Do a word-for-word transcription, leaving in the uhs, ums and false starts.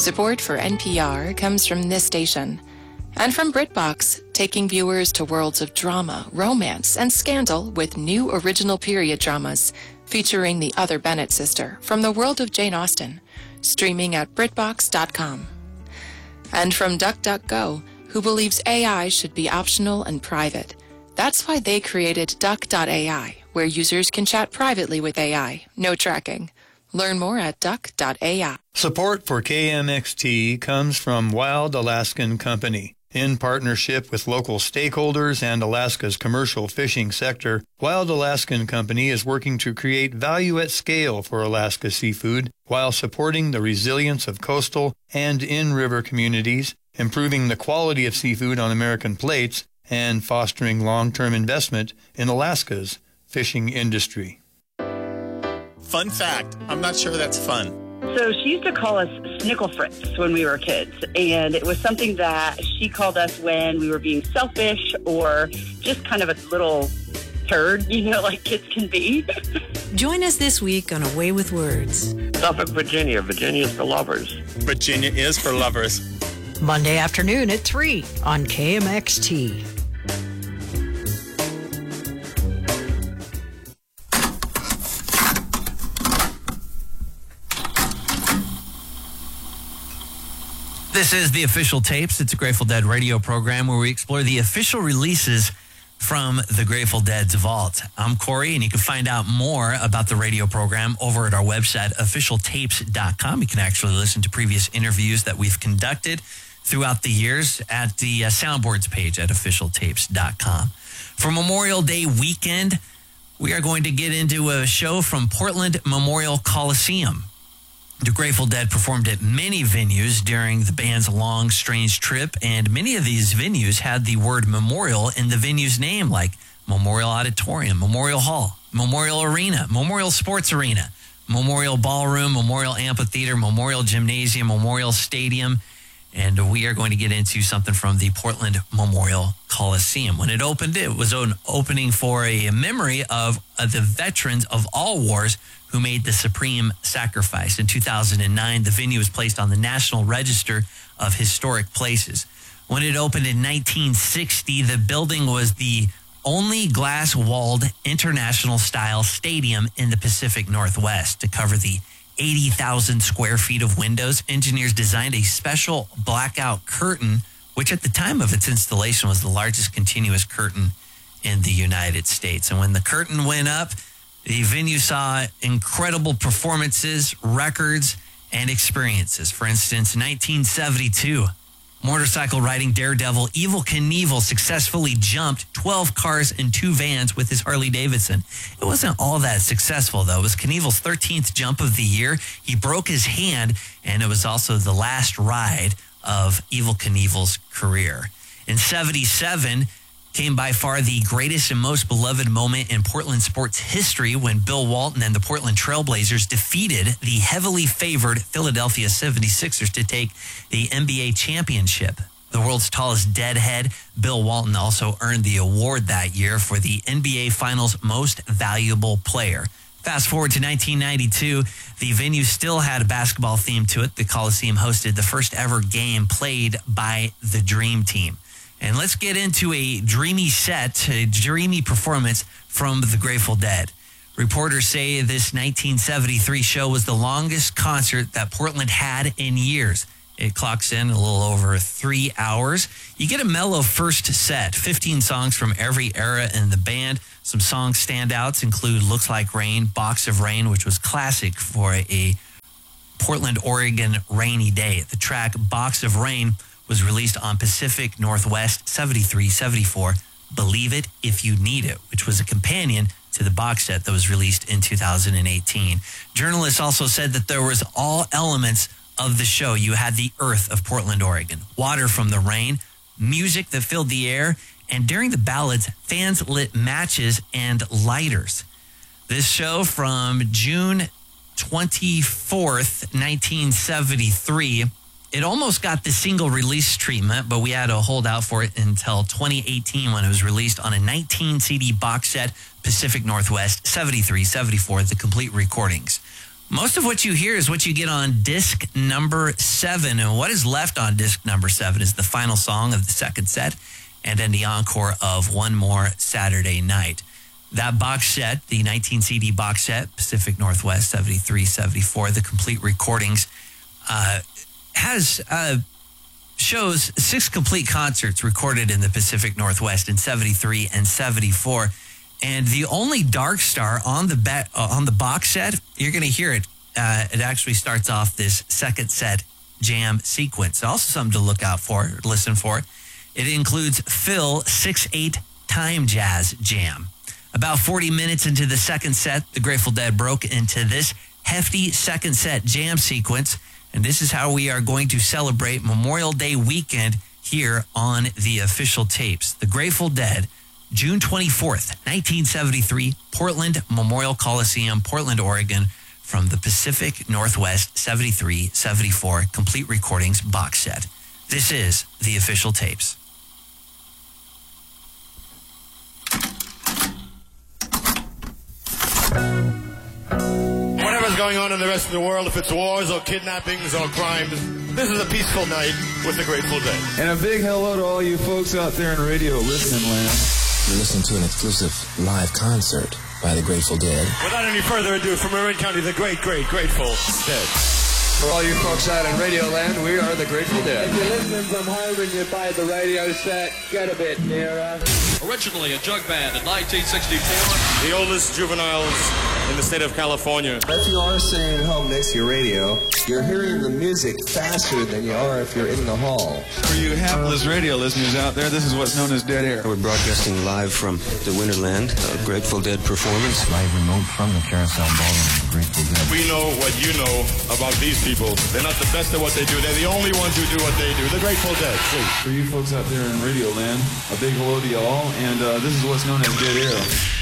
Support for N P R comes from this station and from BritBox, taking viewers to worlds of drama, romance, and scandal with new original period dramas featuring the other Bennett sister from the world of Jane Austen, streaming at BritBox dot com. And from DuckDuckGo, who believes A I should be optional and private. That's why they created Duck dot A I, where users can chat privately with A I, no tracking. Learn more at Duck dot A I. Support for K M X T comes from Wild Alaskan Company. In partnership with local stakeholders and Alaska's commercial fishing sector, Wild Alaskan Company is working to create value at scale for Alaska seafood while supporting the resilience of coastal and in-river communities, improving the quality of seafood on American plates, and fostering long-term investment in Alaska's fishing industry. Fun fact, I'm not sure that's fun. So she used to call us snickle fritz when we were kids, and it was something that she called us when we were being selfish or just kind of a little turd, you know, like kids can be. Join us this week on A Way with Words. Suffolk, Virginia. Virginia is for lovers. Virginia is for lovers. Monday afternoon at three on K M X T. This is The Official Tapes. It's a Grateful Dead radio program where we explore the official releases from the Grateful Dead's vault. I'm Corey, and you can find out more about the radio program over at our website, official tapes dot com. You can actually listen to previous interviews that we've conducted throughout the years at the uh, soundboards page at official tapes dot com. For Memorial Day weekend, we are going to get into a show from Portland Memorial Coliseum. The Grateful Dead performed at many venues during the band's long, strange trip, and many of these venues had the word memorial in the venue's name, like Memorial Auditorium, Memorial Hall, Memorial Arena, Memorial Sports Arena, Memorial Ballroom, Memorial Amphitheater, Memorial Gymnasium, Memorial Stadium, and we are going to get into something from the Portland Memorial Coliseum. When it opened, it was an opening for a memory of, of the veterans of all wars who made the supreme sacrifice. In two thousand nine, the venue was placed on the National Register of Historic Places. When it opened in nineteen sixty, the building was the only glass-walled international-style stadium in the Pacific Northwest. To cover the eighty thousand square feet of windows, engineers designed a special blackout curtain, which at the time of its installation was the largest continuous curtain in the United States. And when the curtain went up, the venue saw incredible performances, records, and experiences. For instance, in nineteen seventy-two, motorcycle riding daredevil Evel Knievel successfully jumped twelve cars and two vans with his Harley Davidson. It wasn't all that successful, though. It was Knievel's thirteenth jump of the year. He broke his hand, and it was also the last ride of Evel Knievel's career. In seventy-seven, came by far the greatest and most beloved moment in Portland sports history when Bill Walton and the Portland Trailblazers defeated the heavily favored Philadelphia seventy-sixers to take the N B A championship. The world's tallest deadhead, Bill Walton, also earned the award that year for the N B A Finals Most Valuable Player. Fast forward to nineteen ninety-two, the venue still had a basketball theme to it. The Coliseum hosted the first ever game played by the Dream Team. And let's get into a dreamy set, a dreamy performance from the Grateful Dead. Reporters say this nineteen seventy-three show was the longest concert that Portland had in years. It clocks in a little over three hours. You get a mellow first set, fifteen songs from every era in the band. Some song standouts include Looks Like Rain, Box of Rain, which was classic for a Portland, Oregon rainy day. The track Box of Rain was released on Pacific Northwest seventy-three seventy-four, Believe It If You Need It, which was a companion to the box set that was released in two thousand eighteen. Journalists also said that there was all elements of the show. You had the earth of Portland, Oregon, water from the rain, music that filled the air, and during the ballads, fans lit matches and lighters. This show from June twenty-fourth, nineteen seventy-three, it almost got the single release treatment, but we had to hold out for it until twenty eighteen when it was released on a nineteen C D box set, Pacific Northwest seventy-three seventy-four, the complete recordings. Most of what you hear is what you get on disc number seven. And what is left on disc number seven is the final song of the second set and then the encore of One More Saturday Night. That box set, the nineteen C D box set, Pacific Northwest seventy-three seventy-four, the complete recordings, uh, has uh, shows six complete concerts recorded in the Pacific Northwest in seventy-three and seventy-four. And the only Dark Star on the ba- uh, on the box set, you're going to hear it. Uh, it actually starts off this second set jam sequence. Also something to look out for, listen for. It includes Phil six eight Time Jazz Jam. About forty minutes into the second set, the Grateful Dead broke into this hefty second set jam sequence. And this is how we are going to celebrate Memorial Day weekend here on the Official Tapes. The Grateful Dead, June twenty-fourth, nineteen seventy-three, Portland Memorial Coliseum, Portland, Oregon, from the Pacific Northwest seventy-three seventy-four Complete Recordings box set. This is the Official Tapes. Whatever's going on in the rest of the world, if it's wars or kidnappings or crimes, this is a peaceful night with the Grateful Dead. And a big hello to all you folks out there in radio listening land. You're listening to an exclusive live concert by the Grateful Dead. Without any further ado, from Marin County, the great, great, Grateful Dead. For all you folks out in radio land, we are the Grateful Dead. If you're listening from home and you're by the radio set, get a bit nearer. Originally a jug band in nineteen sixty-four. The oldest juveniles in the state of California. If you are sitting at home next to your radio, you're hearing the music faster than you are if you're in the hall. For you hapless radio listeners out there, this is what's known as dead air. We're broadcasting live from the Winterland, a Grateful Dead performance. Live remote from the Carousel Ballroom of the Grateful Dead. We know what you know about these people. They're not the best at what they do. They're the only ones who do what they do. The Grateful Dead. See. For you folks out there in radio land, a big hello to y'all, and uh, this is what's known as dead air.